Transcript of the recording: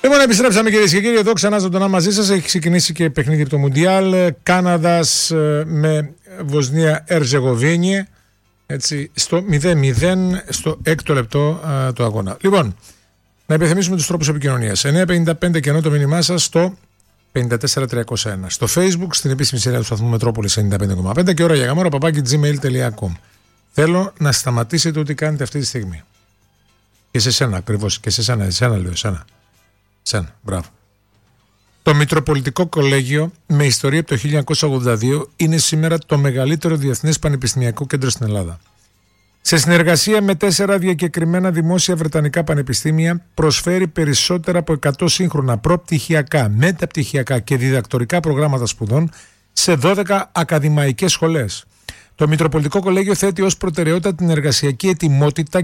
Λοιπόν, επιστρέψαμε κυρίες και κύριοι. Εδώ ξανά ζωντανά μαζί σας. Έχει ξεκινήσει και παιχνίδι από το Μουντιάλ. Κάναδας με Βοσνία Ερζεγοβίνη. Έτσι, στο 0-0 στο 6ο λεπτό του αγώνα. Λοιπόν, να επιθυμίσουμε τους τρόπους επικοινωνίας. 955 και ενώ το μήνυμά σας στο 54301. Στο Facebook, στην επίσημη σειρά του σταθμού Μετρόπολης 95,5 και ώρα για γαμόρα @gmail.com. Θέλω να σταματήσετε ό,τι κάνετε αυτή τη στιγμή. Και σε σένα ακριβώς. Και σε σένα λέω, εσένα. Μπράβο. Το Μητροπολιτικό Κολέγιο με ιστορία από το 1982 είναι σήμερα το μεγαλύτερο διεθνές πανεπιστημιακό κέντρο στην Ελλάδα. Σε συνεργασία με 4 διακεκριμένα δημόσια βρετανικά πανεπιστήμια προσφέρει περισσότερα από 100 σύγχρονα προπτυχιακά, μεταπτυχιακά και διδακτορικά προγράμματα σπουδών σε 12 ακαδημαϊκές σχολές. Το Μητροπολιτικό Κολέγιο θέτει ως προτεραιότητα την εργασιακή ετοιμότητα